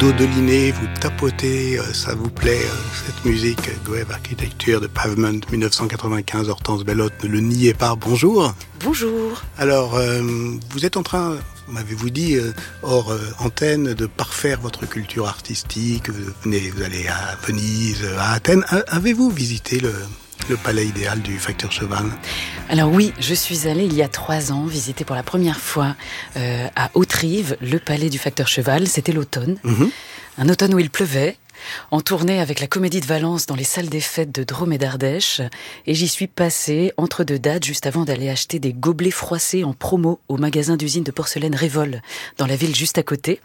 dodelinez, vous tapotez, ça vous plaît, cette musique, Grave Architecture de Pavement 1995, Hortense Bellotte, ne le niez pas. Bonjour. Bonjour. Alors, vous êtes en train, m'avez-vous dit, hors antenne, de parfaire votre culture artistique. Vous allez à Venise, à Athènes. Avez-vous visité le palais idéal du facteur Cheval? Alors oui, je suis allée il y a 3 ans visiter pour la première fois à Haute-Rive le palais du facteur Cheval. C'était l'automne, un automne où il pleuvait, en tournée avec la Comédie de Valence dans les salles des fêtes de Drôme et d'Ardèche. Et j'y suis passée entre deux dates juste avant d'aller acheter des gobelets froissés en promo au magasin d'usine de porcelaine Révol dans la ville juste à côté.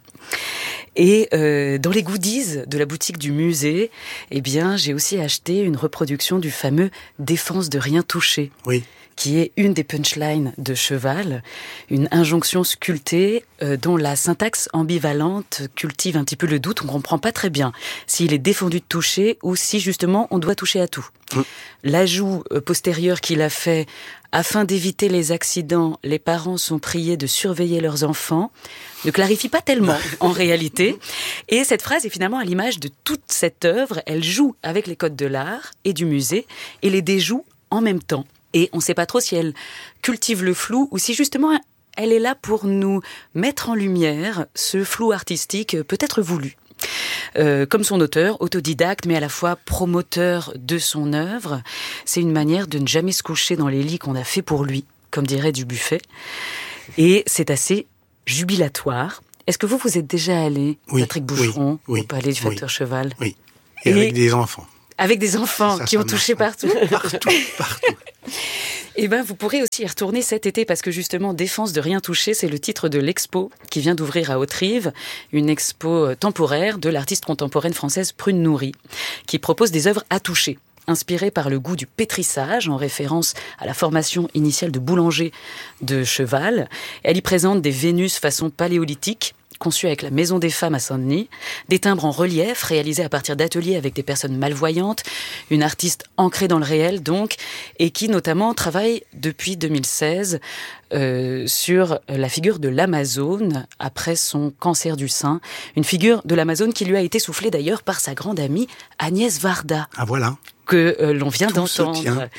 Et dans les goodies de la boutique du musée, eh bien, j'ai aussi acheté une reproduction du fameux « Défense de rien toucher ». Oui. Qui est une des punchlines de Cheval, une injonction sculptée dont la syntaxe ambivalente cultive un petit peu le doute. On ne comprend pas très bien s'il est défendu de toucher ou si justement on doit toucher à tout. L'ajout postérieur qu'il a fait afin d'éviter les accidents, les parents sont priés de surveiller leurs enfants, ne clarifie pas tellement en réalité. Et cette phrase est finalement à l'image de toute cette œuvre. Elle joue avec les codes de l'art et du musée et les déjoue en même temps. Et on ne sait pas trop si elle cultive le flou ou si justement elle est là pour nous mettre en lumière ce flou artistique peut-être voulu. Comme son auteur, autodidacte mais à la fois promoteur de son œuvre, c'est une manière de ne jamais se coucher dans les lits qu'on a fait pour lui, comme dirait Dubuffet. Et c'est assez jubilatoire. Est-ce que vous êtes déjà allé, Patrick Boucheron, au palais du facteur Cheval? Oui, et avec des enfants. Avec des enfants qui ont touché partout. Partout. Eh ben, vous pourrez aussi y retourner cet été parce que justement, Défense de rien toucher, c'est le titre de l'expo qui vient d'ouvrir à Haute-Rive, une expo temporaire de l'artiste contemporaine française Prune Nourri, qui propose des œuvres à toucher, inspirées par le goût du pétrissage, en référence à la formation initiale de boulanger de Cheval. Elle y présente des Vénus façon paléolithique, conçu avec la Maison des Femmes à Saint-Denis, des timbres en relief réalisés à partir d'ateliers avec des personnes malvoyantes, une artiste ancrée dans le réel donc, et qui notamment travaille depuis 2016 sur la figure de l'Amazone après son cancer du sein, une figure de l'Amazone qui lui a été soufflée d'ailleurs par sa grande amie Agnès Varda. Ah voilà. Que l'on vient d'entendre.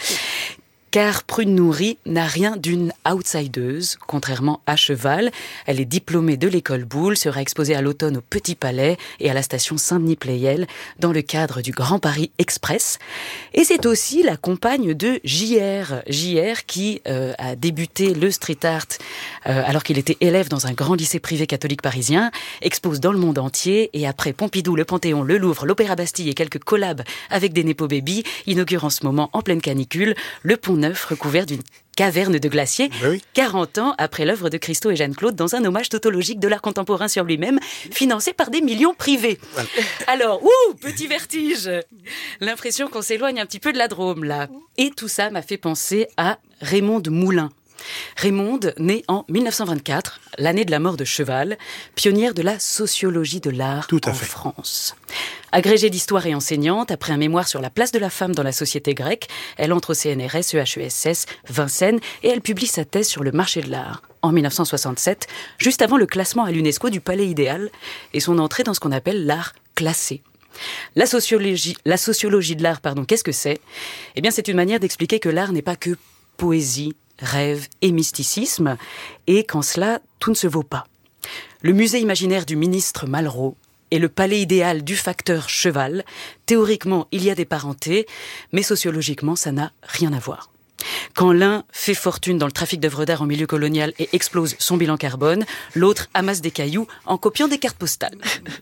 Car Prune Nourri n'a rien d'une outsideuse, contrairement à Cheval. Elle est diplômée de l'école Boulle, sera exposée à l'automne au Petit Palais et à la station Saint-Denis-Pleyel dans le cadre du Grand Paris Express. Et c'est aussi la compagne de JR. JR qui a débuté le street art alors qu'il était élève dans un grand lycée privé catholique parisien, expose dans le monde entier et après Pompidou, le Panthéon, le Louvre, l'Opéra Bastille et quelques collabs avec des Nepo Baby, inaugure en ce moment en pleine canicule le Pont Neuf recouvert d'une caverne de glaciers, 40 ans après l'œuvre de Christo et Jeanne-Claude, dans un hommage tautologique de l'art contemporain sur lui-même, financé par des millions privés. Voilà. Alors, petit vertige. L'impression qu'on s'éloigne un petit peu de la Drôme, là. Et tout ça m'a fait penser à Raymonde Moulin. Raymonde, née en 1924, l'année de la mort de Cheval, pionnière de la sociologie de l'art en France. Agrégée d'histoire et enseignante, après un mémoire sur la place de la femme dans la société grecque, elle entre au CNRS, EHESS, Vincennes, et elle publie sa thèse sur le marché de l'art en 1967, juste avant le classement à l'UNESCO du Palais idéal et son entrée dans ce qu'on appelle l'art classé. La sociologie de l'art, qu'est-ce que c'est ? Eh bien, c'est une manière d'expliquer que l'art n'est pas que poésie, rêve et mysticisme, et qu'en cela, tout ne se vaut pas. Le musée imaginaire du ministre Malraux et le palais idéal du facteur Cheval, théoriquement, il y a des parentés, mais sociologiquement, ça n'a rien à voir. Quand l'un fait fortune dans le trafic d'œuvres d'art en milieu colonial et explose son bilan carbone, l'autre amasse des cailloux en copiant des cartes postales.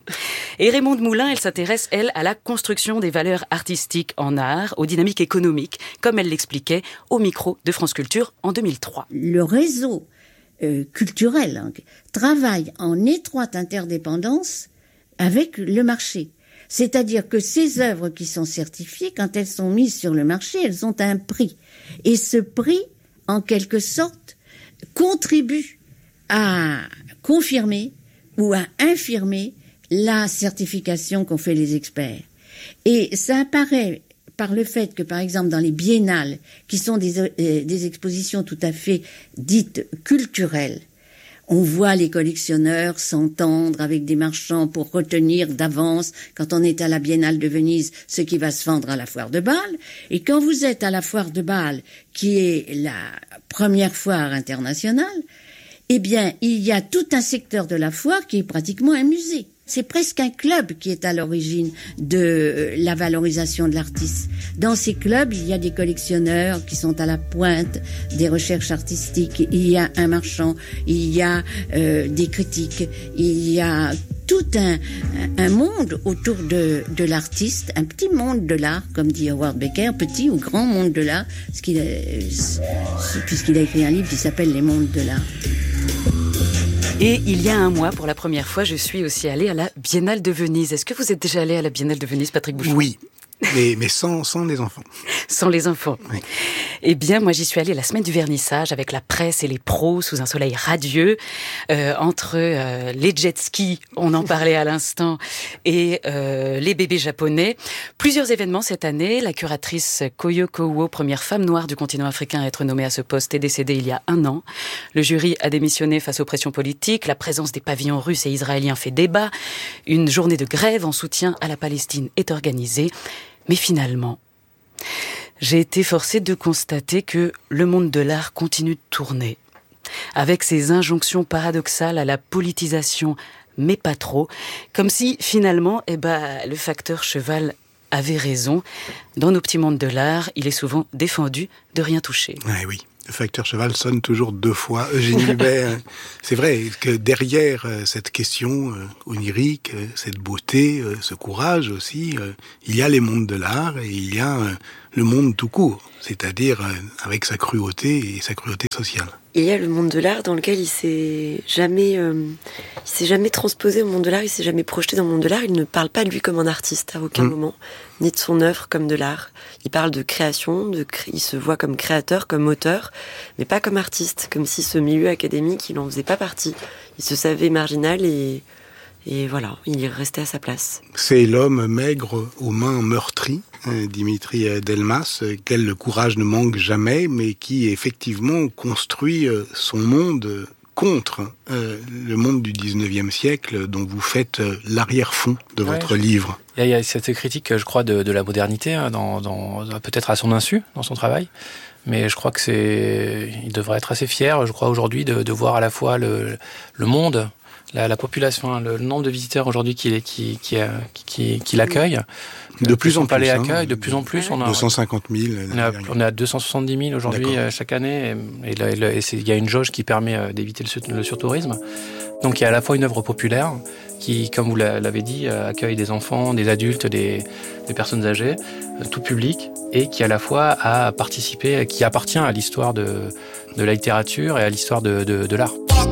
Et Raymonde Moulin, elle s'intéresse, elle, à la construction des valeurs artistiques en art, aux dynamiques économiques, comme elle l'expliquait au micro de France Culture en 2003. Le réseau culturel travaille en étroite interdépendance avec le marché. C'est-à-dire que ces œuvres qui sont certifiées, quand elles sont mises sur le marché, elles ont un prix. Et ce prix, en quelque sorte, contribue à confirmer ou à infirmer la certification qu'ont fait les experts. Et ça apparaît par le fait que, par exemple, dans les biennales, qui sont des expositions tout à fait dites culturelles, On voit les collectionneurs s'entendre avec des marchands pour retenir d'avance, quand on est à la Biennale de Venise, ce qui va se vendre à la foire de Bâle. Et quand vous êtes à la foire de Bâle, qui est la première foire internationale, eh bien, il y a tout un secteur de la foire qui est pratiquement un musée. C'est presque un club qui est à l'origine de la valorisation de l'artiste. Dans ces clubs, il y a des collectionneurs qui sont à la pointe des recherches artistiques. Il y a un marchand, il y a des critiques, il y a tout un monde autour de l'artiste, un petit monde de l'art, comme dit Howard Becker, petit ou grand monde de l'art, puisqu'il a écrit un livre qui s'appelle Les mondes de l'art. Et il y a un mois, pour la première fois, je suis aussi allée à la Biennale de Venise. Est-ce que vous êtes déjà allé à la Biennale de Venise, Patrick Bouchon ? Oui, mais sans les enfants. Sans les enfants. Oui. Eh bien, moi, j'y suis allée la semaine du vernissage avec la presse et les pros sous un soleil radieux, entre les jet skis, on en parlait à l'instant, et les bébés japonais. Plusieurs événements cette année. La curatrice Koyoko Uo, première femme noire du continent africain à être nommée à ce poste, est décédée il y a 1 an. Le jury a démissionné face aux pressions politiques. La présence des pavillons russes et israéliens fait débat. Une journée de grève en soutien à la Palestine est organisée. Mais finalement, j'ai été forcée de constater que le monde de l'art continue de tourner, avec ses injonctions paradoxales à la politisation, mais pas trop, comme si finalement, le facteur cheval avait raison. Dans nos petits mondes de l'art, il est souvent défendu de rien toucher. Oui. Le facteur cheval sonne toujours 2 fois. Eugénie Hubert, c'est vrai que derrière cette question onirique, cette beauté, ce courage aussi, il y a les mondes de l'art et il y a le monde tout court, c'est-à-dire avec sa cruauté et sa cruauté sociale. Il y a le monde de l'art dans lequel il s'est jamais transposé au monde de l'art, il s'est jamais projeté dans le monde de l'art. Il ne parle pas de lui comme un artiste à aucun moment, ni de son œuvre comme de l'art. Il parle de création, il se voit comme créateur, comme auteur, mais pas comme artiste, comme si ce milieu académique, il n'en faisait pas partie. Il se savait marginal et voilà, il restait à sa place. C'est l'homme maigre aux mains meurtries, Dimitri Delmas, quel le courage ne manque jamais, mais qui effectivement construit son monde contre le monde du 19e siècle dont vous faites l'arrière-fond de votre livre. Il y a cette critique, je crois, de la modernité, peut-être à son insu, dans son travail. Mais je crois il devrait être assez fier, je crois, aujourd'hui, de voir à la fois le monde, la population, le nombre de visiteurs aujourd'hui qui l'accueille. De plus en plus. Palais accueille, de plus en plus. On a 250 000. On a 270 000 aujourd'hui chaque année. Et il y a une jauge qui permet d'éviter le surtourisme. Donc il y a à la fois une œuvre populaire qui, comme vous l'avez dit, accueille des enfants, des adultes, des personnes âgées, tout public, et qui à la fois a participé, qui appartient à l'histoire de la littérature et à l'histoire de l'art.